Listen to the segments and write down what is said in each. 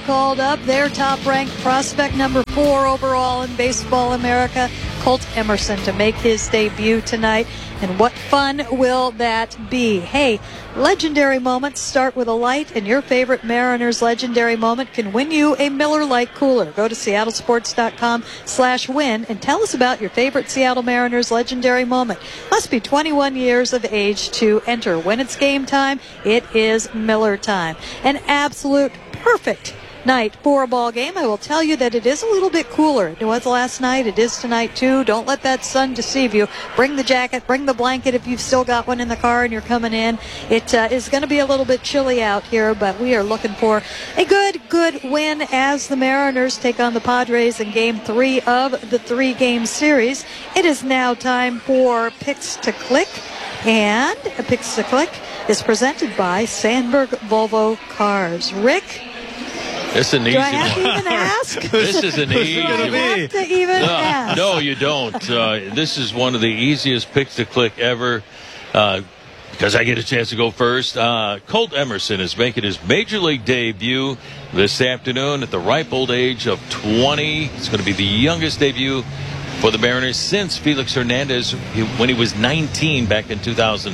called up their top-ranked prospect, number 4 overall in Baseball America, Colt Emerson, to make his debut tonight. And what fun will that be? Hey, legendary moments start with a light, and your favorite Mariners legendary moment can win you a Miller Lite cooler. Go to seattlesports.com/win and tell us about your favorite Seattle Mariners legendary moment. Must be 21 years of age to enter. When it's game time, it is Miller time. An absolute perfect night for a ball game. I will tell you that it is a little bit cooler. It was last night. It is tonight too. Don't let that sun deceive you. Bring the jacket, bring the blanket if you've still got one in the car and you're coming in. It is going to be a little bit chilly out here, but we are looking for a good win as the Mariners take on the Padres in Game 3 of the 3-game series. It is now time for Picks to Click, and Picks to Click is presented by Sandberg Volvo Cars. Rick? It's an easy one. Do I have to even ask? This is an easy one. Do I have to even ask? No, you don't. This is one of the easiest picks to click ever because I get a chance to go first. Colt Emerson is making his Major League debut this afternoon at the ripe old age of 20. It's going to be the youngest debut for the Mariners since Felix Hernandez when he was 19 back in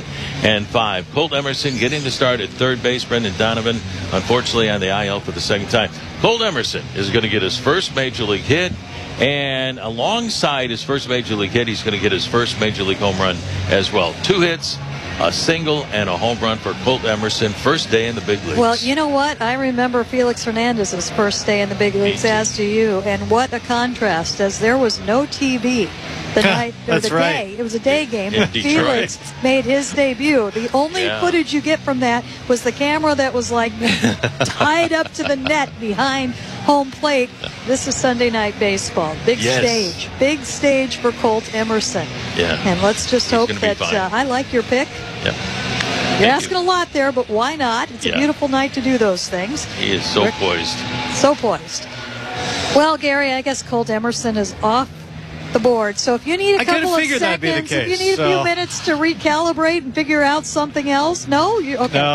2005. Colt Emerson getting the start at third base. Brendan Donovan, unfortunately, on the IL for the second time. Colt Emerson is going to get his first Major League hit, and alongside his first Major League hit, he's going to get his first Major League home run as well. 2 hits, a single, and a home run for Colt Emerson, first day in the big leagues. Well, you know what? I remember Felix Hernandez's first day in the big leagues, as do you. And what a contrast, as there was no TV the night or the day. It was a day game. In Felix made his debut. The only footage you get from that was the camera that was like tied up to the net behind home plate. This is Sunday Night Baseball. Big stage for Colt Emerson. Yeah. And let's just hope that I like your pick. Yep. You're asking a lot there, but why not? It's a beautiful night to do those things. He is so poised. So poised. Well, Gary, I guess Colt Emerson is off the board. So if you need a couple of seconds, if you need a few minutes to recalibrate and figure out something else, no? Okay. No,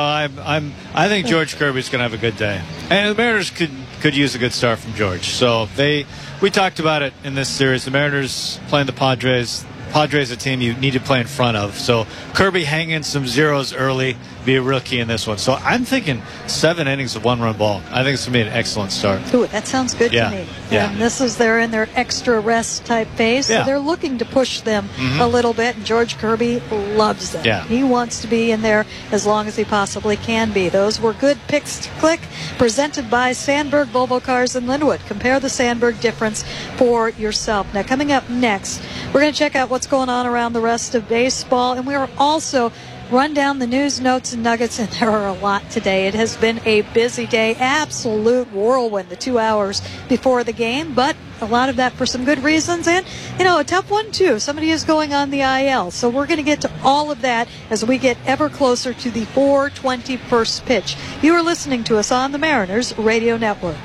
I think George Kirby's going to have a good day. And the Mariners could use a good start from George. So we talked about it in this series. The Mariners playing the Padres. Padres a team you need to play in front of. So Kirby hanging some zeros early, be a real key in this one. So I'm thinking 7 innings of 1-run ball. I think it's going to be an excellent start. Ooh, that sounds good to me. Yeah. And this is they're in their extra rest type phase. So they're looking to push them a little bit. And George Kirby loves them. Yeah. He wants to be in there as long as he possibly can be. Those were good picks to click, presented by Sandberg Volvo Cars in Linwood. Compare the Sandberg difference for yourself. Now, coming up next, we're going to check out what's going on around the rest of baseball. And we are also run down the news, notes, and nuggets, and there are a lot today. It has been a busy day, absolute whirlwind, the 2 hours before the game, but a lot of that for some good reasons, and, a tough one, too. Somebody is going on the IL, so we're going to get to all of that as we get ever closer to the 4:20 first pitch. You are listening to us on the Mariners Radio Network.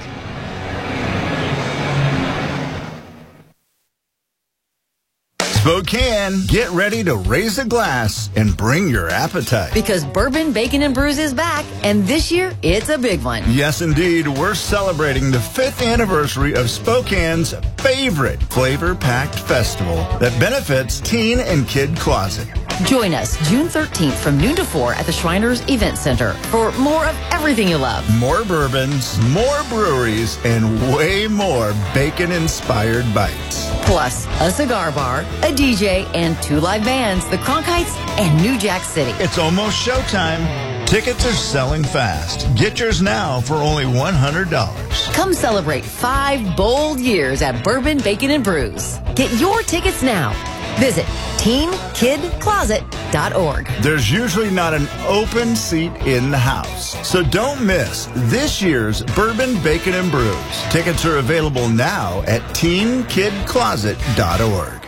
Spokane, get ready to raise a glass and bring your appetite. Because Bourbon, Bacon, and Brews is back, and this year, it's a big one. Yes, indeed. We're celebrating the 5th anniversary of Spokane's favorite flavor-packed festival that benefits Teen and Kid Closet. Join us June 13th from noon to 4 at the Shriners Event Center for more of everything you love. More bourbons, more breweries, and way more bacon-inspired bites. Plus, a cigar bar, a DJ, and 2 live bands, the Cronkites and New Jack City. It's almost showtime. Tickets are selling fast. Get yours now for only $100. Come celebrate 5 bold years at Bourbon, Bacon, and Brews. Get your tickets now. Visit teenkidcloset.org. There's usually not an open seat in the house, so don't miss this year's Bourbon, Bacon, and Brews. Tickets are available now at teenkidcloset.org.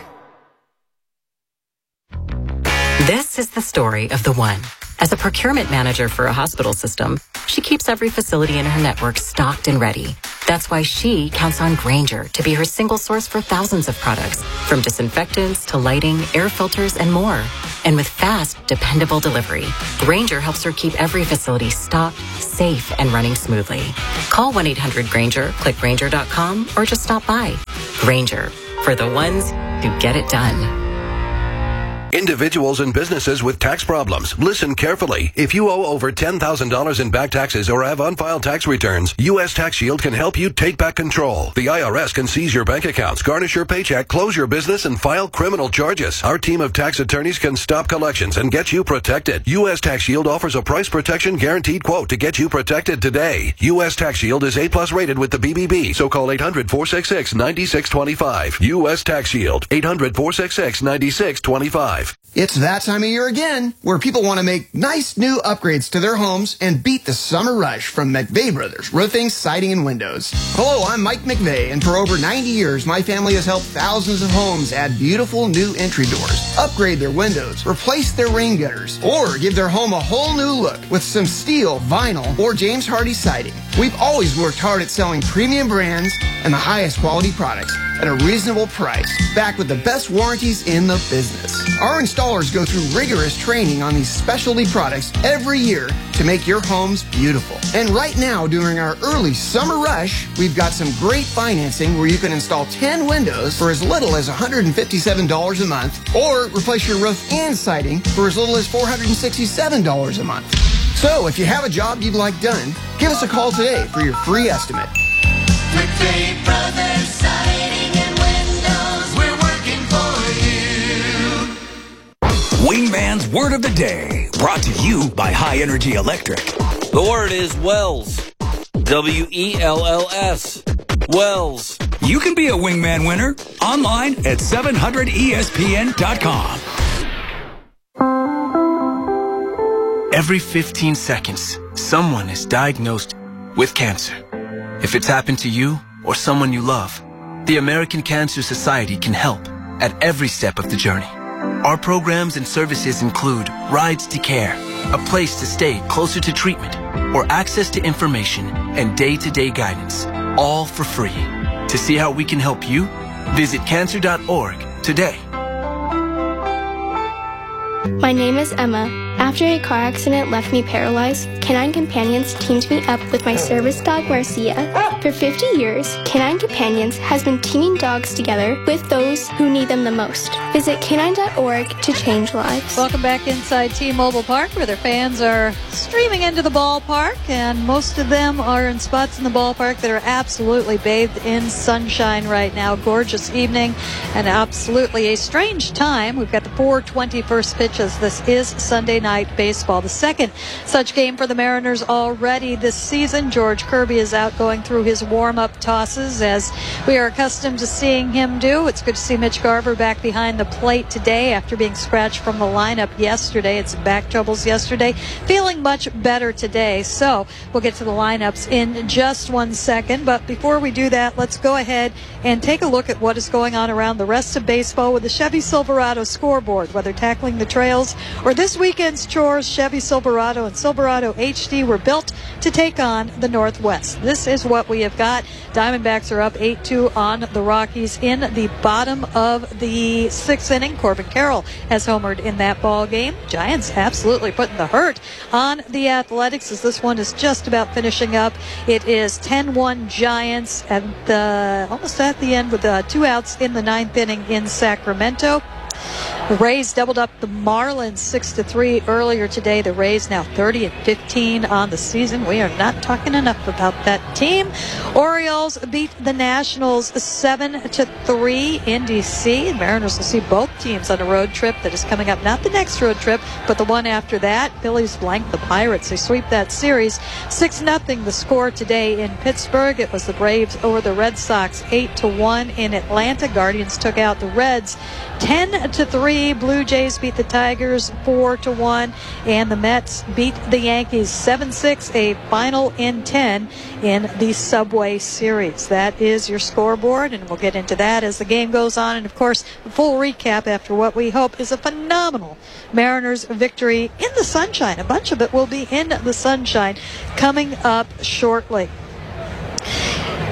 This is the story of the one. As a procurement manager for a hospital system, she keeps every facility in her network stocked and ready. That's why she counts on Grainger to be her single source for thousands of products, from disinfectants to lighting, air filters, and more. And with fast, dependable delivery, Grainger helps her keep every facility stocked, safe, and running smoothly. Call 1-800-GRAINGER, click Grainger.com, or just stop by. Grainger, for the ones who get it done. Individuals and businesses with tax problems, listen carefully. If you owe over $10,000 in back taxes or have unfiled tax returns, U.S. Tax Shield can help you take back control. The IRS can seize your bank accounts, garnish your paycheck, close your business, and file criminal charges. Our team of tax attorneys can stop collections and get you protected. U.S. Tax Shield offers a price protection guaranteed quote to get you protected today. U.S. Tax Shield is A+ rated with the BBB, so call 800-466-9625. U.S. Tax Shield, 800-466-9625. It's that time of year again, where people want to make nice new upgrades to their homes and beat the summer rush from McVeigh Brothers Roofing, Siding, and Windows. Hello, I'm Mike McVeigh, and for over 90 years, my family has helped thousands of homes add beautiful new entry doors, upgrade their windows, replace their rain gutters, or give their home a whole new look with some steel, vinyl, or James Hardie siding. We've always worked hard at selling premium brands and the highest quality products at a reasonable price, backed with the best warranties in the business. Our installers go through rigorous training on these specialty products every year to make your homes beautiful. And right now, during our early summer rush, we've got some great financing where you can install 10 windows for as little as $157 a month, or replace your roof and siding for as little as $467 a month. So if you have a job you'd like done, give us a call today for your free estimate. McVeigh Brothers Siding and Windows, we're working for you. Wingman's Word of the Day, brought to you by High Energy Electric. The word is Wells. W-E-L-L-S. Wells. You can be a Wingman winner online at 700ESPN.com. Every 15 seconds, someone is diagnosed with cancer. If it's happened to you or someone you love, the American Cancer Society can help at every step of the journey. Our programs and services include rides to care, a place to stay closer to treatment, or access to information and day-to-day guidance, all for free. To see how we can help you, visit cancer.org today. My name is Emma. After a car accident left me paralyzed, Canine Companions teamed me up with my service dog, Marcia. For 50 years, Canine Companions has been teaming dogs together with those who need them the most. Visit canine.org to change lives. Welcome back inside T-Mobile Park, where their fans are streaming into the ballpark, and most of them are in spots in the ballpark that are absolutely bathed in sunshine right now. Gorgeous evening and absolutely a strange time. We've got the 4:20 first pitches. This is Sunday night baseball, the second such game for the Mariners already this season. George Kirby is out going through his warm-up tosses, as we are accustomed to seeing him do. It's good to see Mitch Garver back behind the plate today after being scratched from the lineup yesterday. It's back troubles yesterday. Feeling much better today. So we'll get to the lineups in just 1 second. But before we do that, let's go ahead and take a look at what is going on around the rest of baseball with the Chevy Silverado scoreboard. Whether tackling the trails or this weekend's chores, Chevy Silverado and Silverado HD were built to take on the Northwest. This is what we have got. Diamondbacks are up 8-2 on the Rockies in the bottom of the 6th inning. Corbin Carroll has homered in that ball game. Giants absolutely putting the hurt on the Athletics, as this one is just about finishing up. It is 10-1 Giants at almost at the end with 2 outs in the 9th inning in Sacramento. The Rays doubled up the Marlins 6-3 earlier today. The Rays now 30-15 on the season. We are not talking enough about that team. Orioles beat the Nationals 7-3 in D.C. And Mariners will see both teams on a road trip that is coming up. Not the next road trip, but the one after that. Phillies blank the Pirates. They sweep that series 6-0. The score today in Pittsburgh. It was the Braves over the Red Sox 8-1 in Atlanta. Guardians took out the Reds 10-3. Blue Jays beat the Tigers 4-1, and the Mets beat the Yankees 7-6, a final in 10 in the Subway Series. That is your scoreboard, and we'll get into that as the game goes on. And of course, a full recap after what we hope is a phenomenal Mariners victory in the sunshine. A bunch of it will be in the sunshine coming up shortly.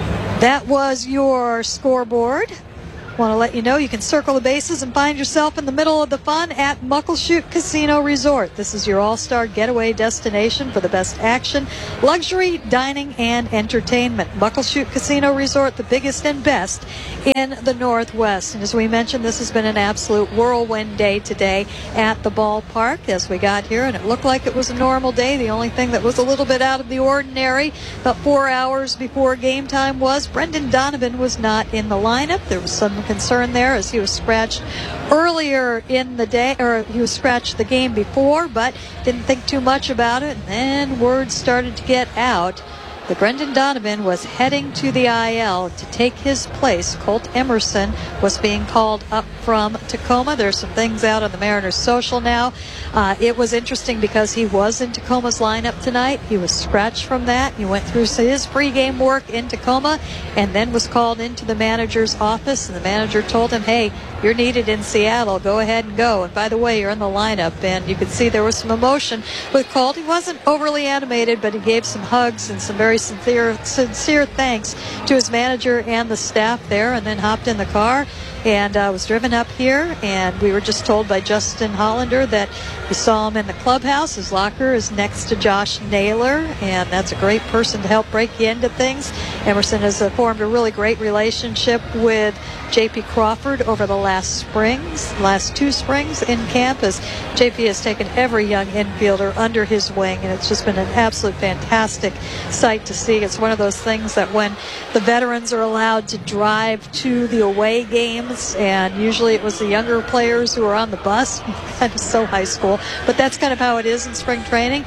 That was your scoreboard. Want to let you know you can circle the bases and find yourself in the middle of the fun at Muckleshoot Casino Resort. This is your all-star getaway destination for the best action, luxury, dining, and entertainment. Muckleshoot Casino Resort, the biggest and best in the Northwest. And as we mentioned, this has been an absolute whirlwind day today at the ballpark as we got here, and it looked like it was a normal day. The only thing that was a little bit out of the ordinary, about 4 hours before game time, was Brendan Donovan was not in the lineup. There was some concern there as he was scratched earlier in the day, or he was scratched the game before, but didn't think too much about it. And then word started to get out that Brendan Donovan was heading to the IL to take his place. Colt Emerson was being called up from Tacoma. There's some things out on the Mariners social now. It was interesting because he was in Tacoma's lineup tonight. He was scratched from that. He went through his pregame work in Tacoma and then was called into the manager's office, and the manager told him, hey, you're needed in Seattle. Go ahead and go. And by the way, you're in the lineup. And you could see there was some emotion with Colt. He wasn't overly animated, but he gave some hugs and some very sincere thanks to his manager and the staff there, and then hopped in the car and was driven up here. And we were just told by Justin Hollander that we saw him in the clubhouse. His locker is next to Josh Naylor, and that's a great person to help break you into things. Emerson has formed a really great relationship with J.P. Crawford over the last two springs in camp, as J.P. has taken every young infielder under his wing, and it's just been an absolute fantastic sight to see. It's one of those things that when the veterans are allowed to drive to the away games, and usually it was the younger players who were on the bus, kind of so high school, but that's kind of how it is in spring training.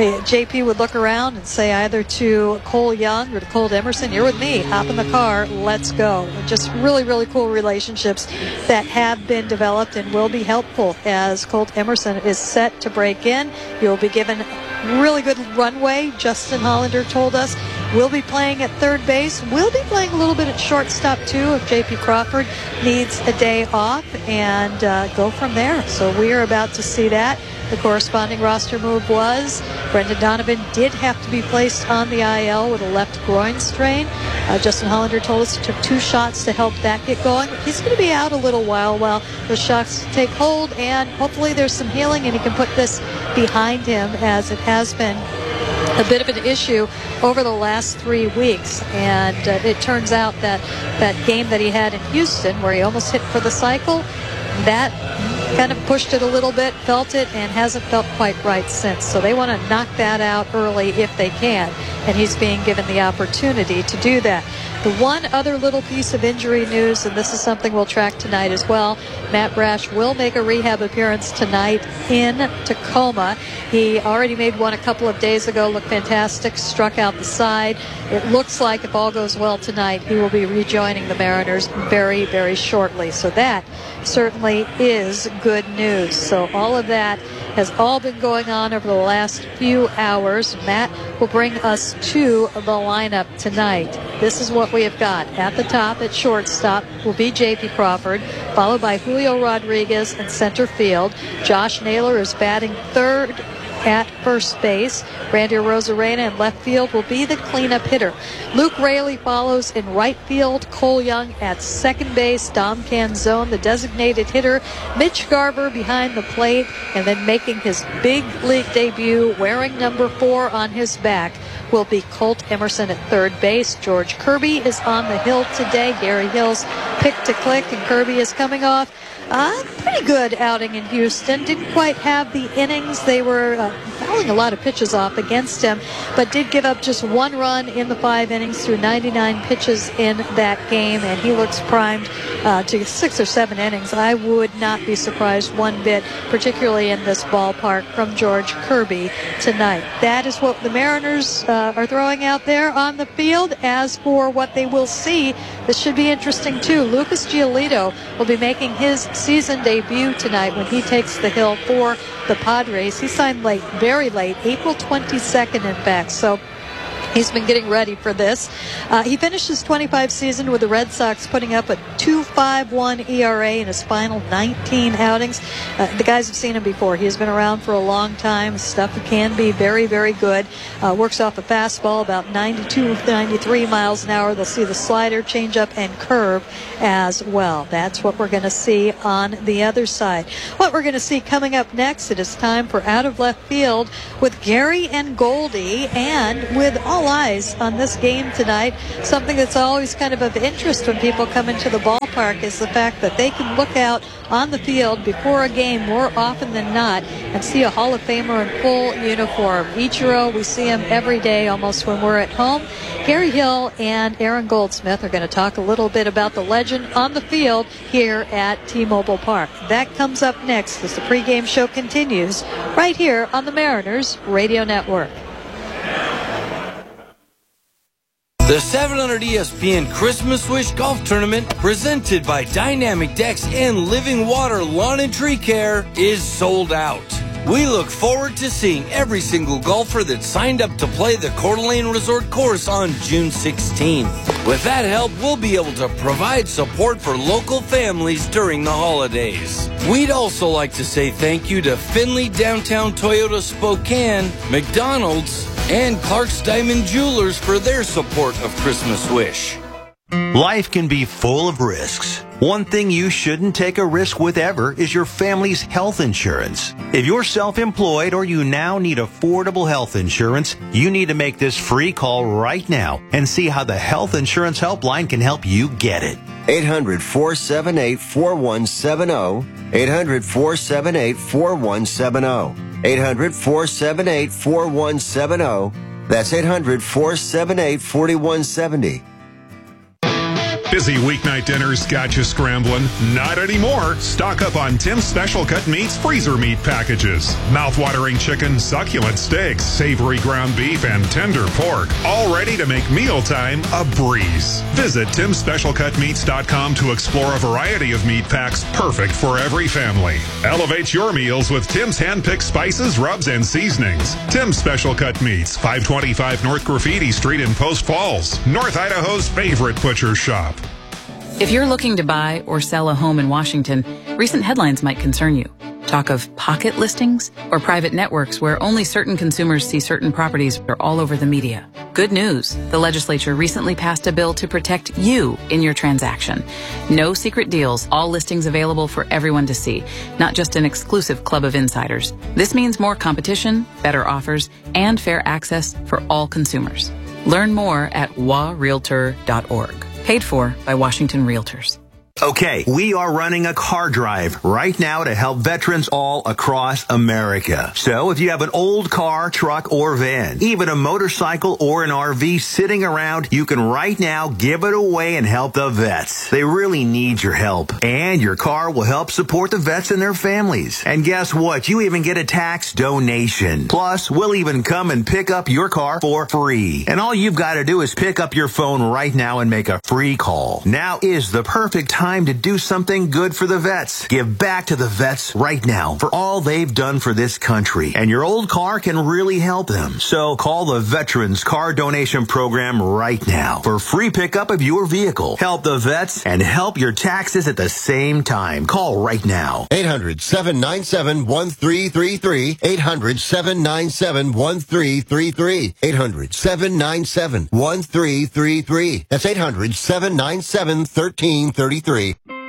JP would look around and say either to Cole Young or to Colt Emerson, you're with me, hop in the car, let's go. And just really, really cool relationships that have been developed and will be helpful as Colt Emerson is set to break in. You'll be given really good runway. Justin Hollander told us we'll be playing at third base. We'll be playing a little bit at shortstop too if J.P. Crawford needs a day off, and go from there. So we are about to see that. The corresponding roster move was Brendan Donovan did have to be placed on the IL with a left groin strain. Justin Hollander told us it took 2 shots to help that get going. He's going to be out a little while those shots take hold, and hopefully there's some healing and he can put this behind him, as it has been a bit of an issue over the last 3 weeks. And it turns out that that game that he had in Houston where he almost hit for the cycle, that kind of pushed it a little bit, felt it, and hasn't felt quite right since. So they want to knock that out early if they can, and he's being given the opportunity to do that. The one other little piece of injury news, and this is something we'll track tonight as well, Matt Brash will make a rehab appearance tonight in Tacoma. He already made one a couple of days ago, looked fantastic, struck out the side. It looks like if all goes well tonight, he will be rejoining the Mariners very, very shortly. So that certainly is good news. So all of that has all been going on over the last few hours. Matt will bring us to the lineup tonight. This is what we have got. At the top at shortstop will be J.P. Crawford, followed by Julio Rodriguez in center field. Josh Naylor is batting third at first base. Randy Arozarena in left field will be the cleanup hitter. Luke Raley follows in right field. Cole Young at second base. Dom Canzone, the designated hitter. Mitch Garver behind the plate, and then making his big league debut wearing number 4 on his back will be Colt Emerson at third base. George Kirby is on the hill today. Gary Hill's pick to click, and Kirby is coming off pretty good outing in Houston. Didn't quite have the innings. They were fouling a lot of pitches off against him, but did give up just 1 run in the 5 innings through 99 pitches in that game, and he looks primed to 6 or 7 innings. I would not be surprised one bit, particularly in this ballpark, from George Kirby tonight. That is what the Mariners are throwing out there on the field. As for what they will see, this should be interesting too. Lucas Giolito will be making his season debut tonight when he takes the hill for the Padres. He signed late, very late, April 22nd in fact. So He's been getting ready for this. He finished his 25 season with the Red Sox putting up a 2.51 ERA in his final 19 outings. The guys have seen him before. He has been around for a long time. His stuff can be very, very good. Works off a fastball about 92, 93 miles an hour. They'll see the slider, changeup, and curve as well. That's what we're going to see on the other side. What we're going to see coming up next, it is time for Out of Left Field with Gary and Goldie, and with all eyes on this game tonight. Something that's always kind of interest when people come into the ballpark is the fact that they can look out on the field before a game more often than not and see a Hall of Famer in full uniform. Ichiro, we see him every day almost when we're at home. Gary Hill and Aaron Goldsmith are going to talk a little bit about the legend on the field here at T-Mobile Park. That comes up next as the pregame show continues right here on the Mariners Radio Network. The 700 ESPN Christmas Wish Golf Tournament, presented by Dynamic Decks and Living Water Lawn and Tree Care, is sold out. We look forward to seeing every single golfer that signed up to play the Coeur d'Alene Resort course on June 16th. With that help, we'll be able to provide support for local families during the holidays. We'd also like to say thank you to Finley Downtown Toyota Spokane, McDonald's, and Clark's Diamond Jewelers for their support of Christmas Wish. Life can be full of risks. One thing you shouldn't take a risk with ever is your family's health insurance. If you're self-employed or you now need affordable health insurance, you need to make this free call right now and see how the Health Insurance Helpline can help you get it. 800-478-4170. 800-478-4170. 800-478-4170. That's 800-478-4170. Busy weeknight dinners got you scrambling? Not anymore. Stock up on Tim's Special Cut Meats freezer meat packages. Mouth-watering chicken, succulent steaks, savory ground beef, and tender pork. All ready to make mealtime a breeze. Visit TimSpecialCutMeats.com to explore a variety of meat packs perfect for every family. Elevate your meals with Tim's hand-picked spices, rubs, and seasonings. Tim's Special Cut Meats, 525 North Graffiti Street in Post Falls, North Idaho's favorite butcher shop. If you're looking to buy or sell a home in Washington, recent headlines might concern you. Talk of pocket listings or private networks where only certain consumers see certain properties are all over the media. Good news. The legislature recently passed a bill to protect you in your transaction. No secret deals, all listings available for everyone to see, not just an exclusive club of insiders. This means more competition, better offers, and fair access for all consumers. Learn more at warealtor.org. Paid for by Washington Realtors. Okay, we are running a car drive right now to help veterans all across America. So if you have an old car, truck, or van, even a motorcycle or an RV sitting around, you can right now give it away and help the vets. They really need your help. And your car will help support the vets and their families. And guess what? You even get a tax donation. Plus, we'll even come and pick up your car for free. And all you've got to do is pick up your phone right now and make a free call. Now is the perfect time to do something good for the vets. Give back to the vets right now for all they've done for this country. And your old car can really help them. So call the Veterans Car Donation Program right now for free pickup of your vehicle. Help the vets and help your taxes at the same time. Call right now. 800-797-1333. 800-797-1333. 800-797-1333. That's 800-797-1333.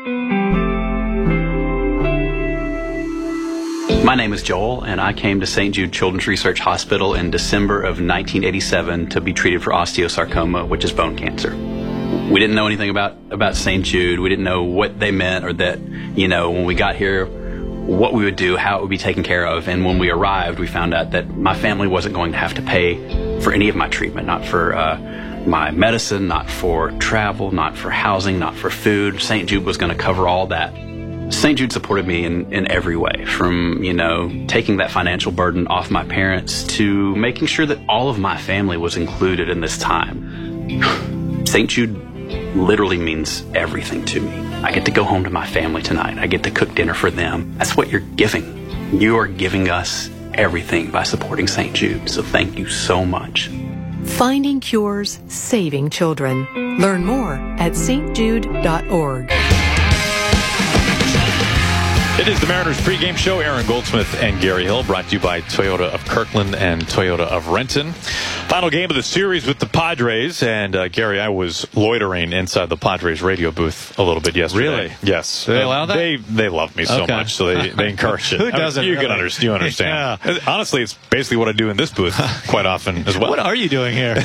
My name is Joel, and I came to St. Jude Children's Research Hospital in December of 1987 to be treated for osteosarcoma, which is bone cancer. We didn't know anything about St. Jude. We didn't know what they meant, or that, when we got here, what we would do, how it would be taken care of. And when we arrived, we found out that my family wasn't going to have to pay for any of my treatment, not for my medicine, not for travel, not for housing, not for food. St. Jude was going to cover all that. St. Jude supported me in every way, from, taking that financial burden off my parents to making sure that all of my family was included in this time. St. Jude literally means everything to me. I get to go home to my family tonight. I get to cook dinner for them. That's what you're giving. You are giving us everything by supporting St. Jude. So thank you so much. Finding cures, saving children. Learn more at stjude.org. It is the Mariners pregame show. Aaron Goldsmith and Gary Hill, brought to you by Toyota of Kirkland and Toyota of Renton. Final game of the series with the Padres. And, Gary, I was loitering inside the Padres radio booth a little bit yesterday. Really? Yes. Do they allow that? They love me so much, so they encourage it. Who doesn't? You really? can understand. You understand. Yeah. Honestly, it's basically what I do in this booth quite often as well. What are you doing here?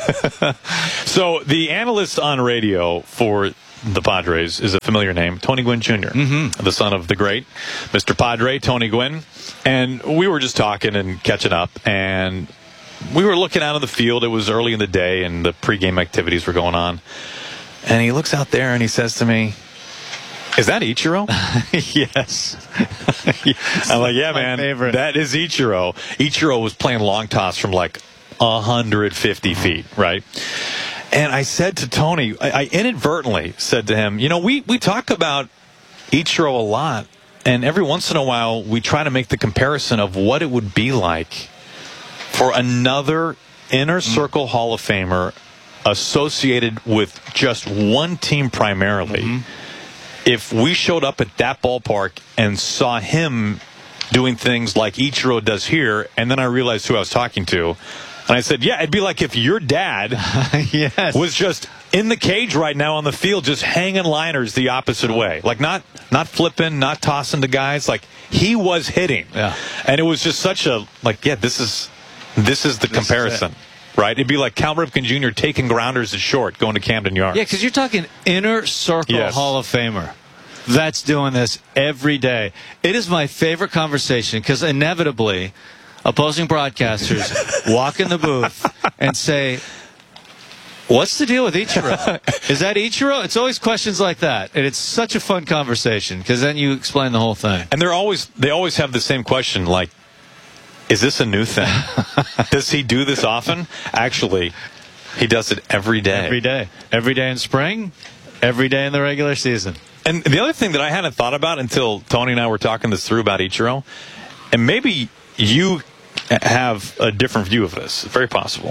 So the analyst on radio for the Padres is a familiar name, Tony Gwynn Jr., the son of the great Mr. Padre, Tony Gwynn. And we were just talking and catching up, and we were looking out on the field. It was early in the day, and the pregame activities were going on. And he looks out there, and he says to me, "Is that Ichiro?" Yes. I'm like, "Yeah, man, favorite. That is Ichiro." Ichiro was playing long toss from like 150 feet, right? And I said to Tony, I inadvertently said to him, you know, we talk about Ichiro a lot, and every once in a while we try to make the comparison of what it would be like for another inner circle Hall of Famer associated with just one team primarily. If we showed up at that ballpark and saw him doing things like Ichiro does here, and then I realized who I was talking to. And I said, yeah, it'd be like if your dad was just in the cage right now on the field, just hanging liners the opposite way. Like not flipping, not tossing to guys. Like he was hitting. Yeah. And it was just such a, like, yeah, this is the comparison. Right? It'd be like Cal Ripken Jr. taking grounders at short going to Camden Yards. Yeah, because you're talking inner circle Hall of Famer. That's doing this every day. It is my favorite conversation because inevitably opposing broadcasters walk in the booth and say, "What's the deal with Ichiro? Is that Ichiro?" It's always questions like that, and it's such a fun conversation because then you explain the whole thing. And they always have the same question, like, "Is this a new thing? Does he do this often?" Actually, he does it every day. Every day. Every day in spring, every day in the regular season. And the other thing that I hadn't thought about until Tony and I were talking this through about Ichiro, and maybe you have a different view of this. It's very possible.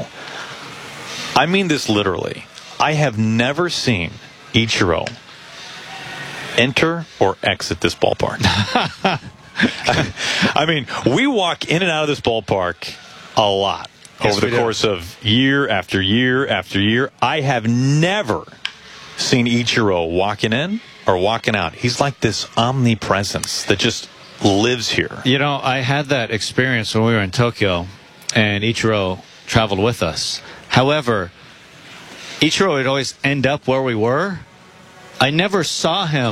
I mean this literally. I have never seen Ichiro enter or exit this ballpark. I mean, we walk in and out of this ballpark a lot over the course of year after year after year. I have never seen Ichiro walking in or walking out. He's like this omnipresence that just lives here. You know, I had that experience when we were in Tokyo, and Ichiro traveled with us. However, Ichiro would always end up where we were. I never saw him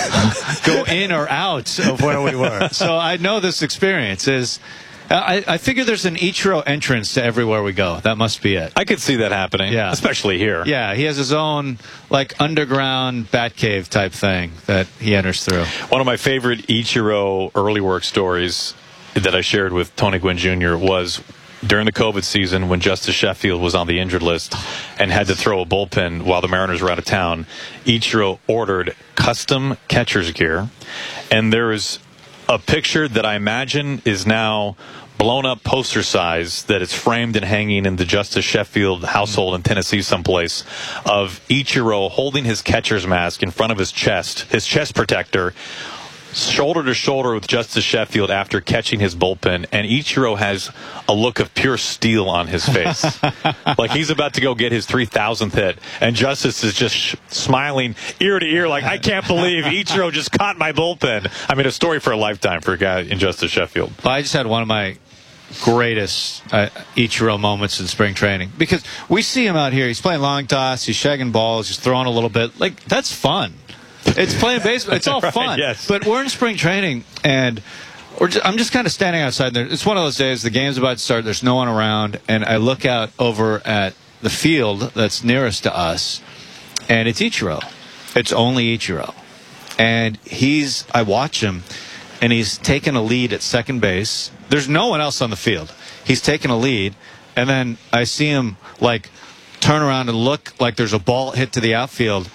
go in or out of where we were. So I know this experience is... I figure there's an Ichiro entrance to everywhere we go. That must be it. I could see that happening, especially here. Yeah, he has his own like underground Batcave type thing that he enters through. One of my favorite Ichiro early work stories that I shared with Tony Gwynn Jr. was during the COVID season when Justice Sheffield was on the injured list and had to throw a bullpen while the Mariners were out of town. Ichiro ordered custom catcher's gear, and there is a picture that I imagine is now blown up poster size that is framed and hanging in the Justice Sheffield household in Tennessee someplace of Ichiro holding his catcher's mask in front of his chest protector, shoulder to shoulder with Justice Sheffield after catching his bullpen, and Ichiro has a look of pure steel on his face. Like he's about to go get his 3,000th hit, and Justice is just smiling ear to ear like, I can't believe Ichiro just caught my bullpen. I mean, a story for a lifetime for a guy in Justice Sheffield. Well, I just had one of my greatest Ichiro moments in spring training because we see him out here. He's playing long toss, he's shagging balls, he's throwing a little bit. Like, that's fun. It's playing baseball. It's all right, fun. Yes. But we're in spring training, and I'm just kind of standing outside there. It's one of those days, the game's about to start, there's no one around, and I look out over at the field that's nearest to us, and it's Ichiro. It's only Ichiro. And I watch him, and he's taking a lead at second base. There's no one else on the field. He's taking a lead, and then I see him, like, turn around and look like there's a ball hit to the outfield.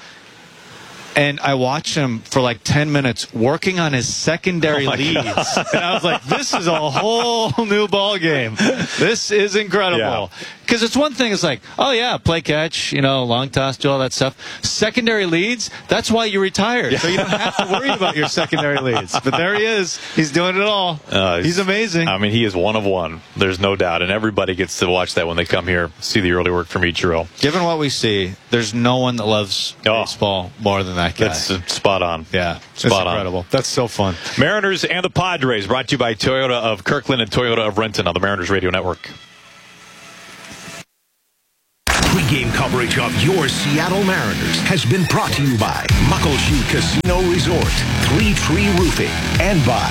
And I watched him for like 10 minutes working on his secondary leads. And I was like, this is a whole new ball game. This is incredible. Because it's one thing, it's like, oh yeah, play catch, long toss, do all that stuff. Secondary leads, that's why you retired. So you don't have to worry about your secondary leads. But there he is. He's doing it all. He's amazing. I mean, he is one of one. There's no doubt. And everybody gets to watch that when they come here, see the early work from Ichiro. Given what we see, there's no one that loves baseball more than that guy. That's spot on. Yeah, spot on. Incredible. That's so fun. Mariners and the Padres, brought to you by Toyota of Kirkland and Toyota of Renton on the Mariners Radio Network. Pre-game coverage of your Seattle Mariners has been brought to you by Muckleshoot Casino Resort, Three Tree Roofing, and by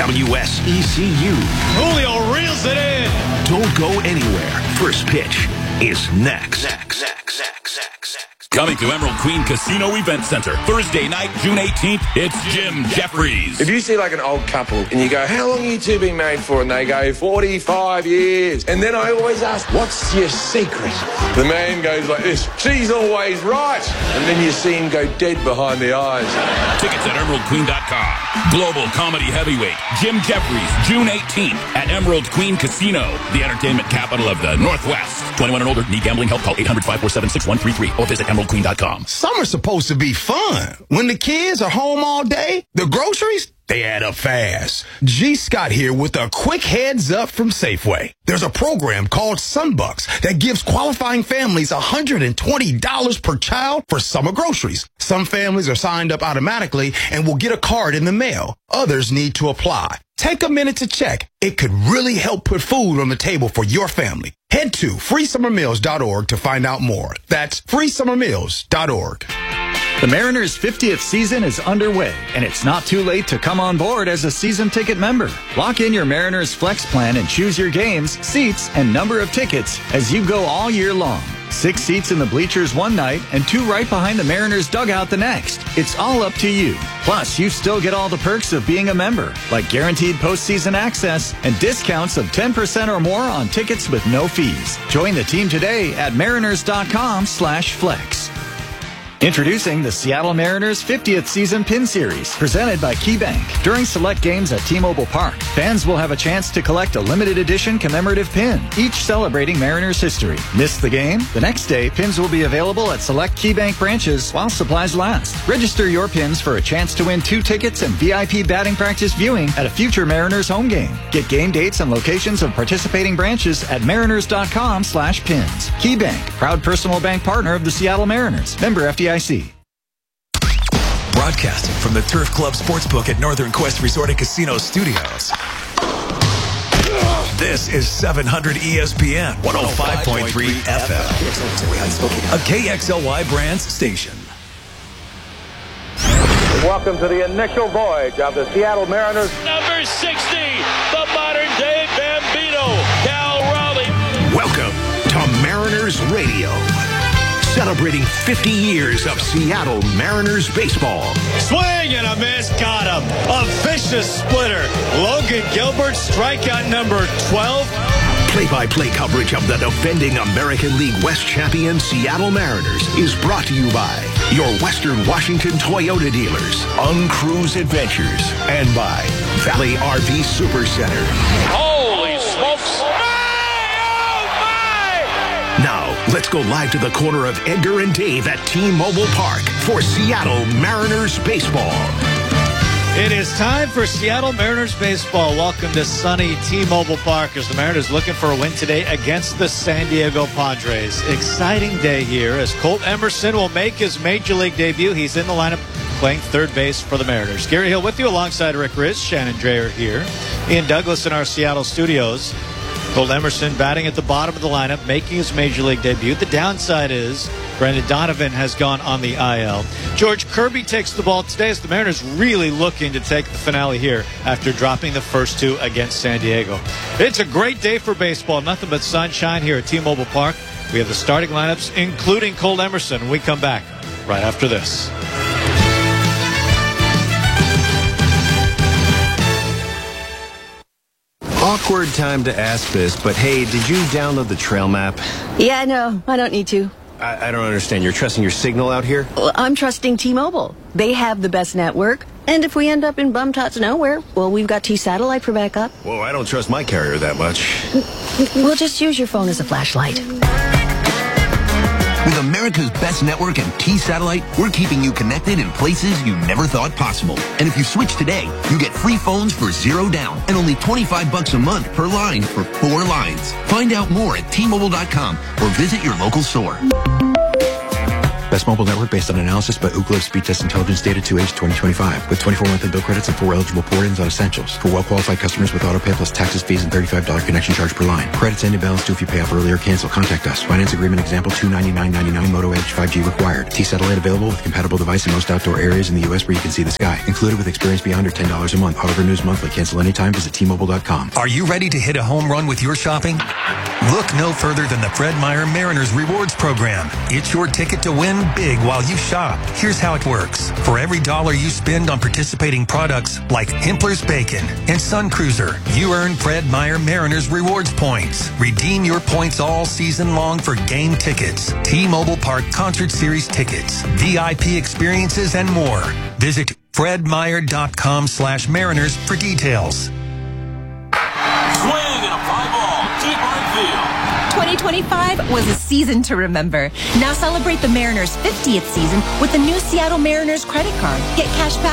WSECU. Julio reels it in. Don't go anywhere. First pitch is next. Coming to Emerald Queen Casino Event Center, Thursday night, June 18th, it's Jim Jeffries. If you see like an old couple and you go, how long have you two been married for? And they go, 45 years. And then I always ask, what's your secret? The man goes like this, she's always right. And then you see him go dead behind the eyes. Tickets at EmeraldQueen.com. Global comedy heavyweight, Jim Jeffries, June 18th at Emerald Queen Casino, the entertainment capital of the Northwest. 21 and older, need gambling help, call 800-547-6133 or visit EmeraldQueen.com. Summer's supposed to be fun. When the kids are home all day, the groceries, they add up fast. G. Scott here with a quick heads up from Safeway. There's a program called Sunbucks that gives qualifying families $120 per child for summer groceries. Some families are signed up automatically and will get a card in the mail. Others need to apply. Take a minute to check. It could really help put food on the table for your family. Head to freesummermeals.org to find out more. That's freesummermeals.org. The Mariners' 50th season is underway, and it's not too late to come on board as a season ticket member. Lock in your Mariners Flex plan and choose your games, seats, and number of tickets as you go all year long. 6 seats in the bleachers one night and 2 right behind the Mariners dugout the next. It's all up to you. Plus, you still get all the perks of being a member, like guaranteed postseason access and discounts of 10% or more on tickets with no fees. Join the team today at mariners.com/flex. Introducing the Seattle Mariners 50th Season Pin Series, presented by KeyBank. During select games at T-Mobile Park, fans will have a chance to collect a limited edition commemorative pin, each celebrating Mariners history. Miss the game? The next day, pins will be available at select KeyBank branches while supplies last. Register your pins for a chance to win 2 tickets and VIP batting practice viewing at a future Mariners home game. Get game dates and locations of participating branches at mariners.com/pins. KeyBank, proud personal bank partner of the Seattle Mariners. Member FDIC. Broadcasting from the Turf Club Sportsbook at Northern Quest Resort and Casino Studios. This is 700 ESPN 105.3 FM, a KXLY Brands station. Welcome to the initial voyage of the Seattle Mariners. Number 60, the modern-day Bambino, Cal Raleigh. Welcome to Mariners Radio. Celebrating 50 years of Seattle Mariners baseball. Swing and a miss, got him. A vicious splitter. Logan Gilbert, strikeout number 12. Play-by-play coverage of the defending American League West champion Seattle Mariners is brought to you by your Western Washington Toyota dealers, Uncruise Adventures, and by Valley RV Super Center. Holy smokes. Now, let's go live to the corner of Edgar and Dave at T-Mobile Park for Seattle Mariners baseball. It is time for Seattle Mariners baseball. Welcome to sunny T-Mobile Park as the Mariners looking for a win today against the San Diego Padres. Exciting day here as Colt Emerson will make his Major League debut. He's in the lineup playing third base for the Mariners. Gary Hill with you alongside Rick Riz, Shannon Dreyer here. Ian Douglas in our Seattle studios. Colt Emerson batting at the bottom of the lineup, making his Major League debut. The downside is Brendan Donovan has gone on the IL. George Kirby takes the ball today as the Mariners really looking to take the finale here after dropping the first 2 against San Diego. It's a great day for baseball. Nothing but sunshine here at T-Mobile Park. We have the starting lineups, including Colt Emerson, when we come back right after this. Awkward time to ask this, but hey, did you download the trail map? Yeah, no, I don't need to. I don't understand. You're trusting your signal out here? Well, I'm trusting T-Mobile. They have the best network. And if we end up in bum tots nowhere, well, we've got T-Satellite for backup. Whoa, I don't trust my carrier that much. We'll just use your phone as a flashlight. With America's best network and T-Satellite, we're keeping you connected in places you never thought possible. And if you switch today, you get free phones for $0 down and only $25 a month per line for 4 lines. Find out more at T-Mobile.com or visit your local store. Best mobile network based on analysis by Ookla Speed Test Intelligence data 2H 2025 with 24 monthly bill credits and 4 eligible port-ins on Essentials. For well-qualified customers with autopay plus taxes, fees, and $35 connection charge per line. Credits end in balance due if you pay off early or cancel. Contact us. Finance agreement example $299.99 Moto Edge 5G required. T-Satellite available with compatible device in most outdoor areas in the U.S. where you can see the sky. Included with experience beyond or $10 a month. Auto renews monthly. Cancel anytime. Visit T-Mobile.com. Are you ready to hit a home run with your shopping? Look no further than the Fred Meyer Mariners Rewards Program. It's your ticket to win big while you shop. Here's how it works. For every $1 you spend on participating products like Hempler's Bacon and Sun Cruiser, you earn Fred Meyer Mariners Rewards points. Redeem your points all season long for game tickets, T-Mobile Park Concert Series tickets, VIP experiences, and more. Visit fredmeyer.com/Mariners for details. Swing and a fly ball. Deep right field. 2025 was a season to remember. Now celebrate the Mariners' 50th season with the new Seattle Mariners credit card. Get cash back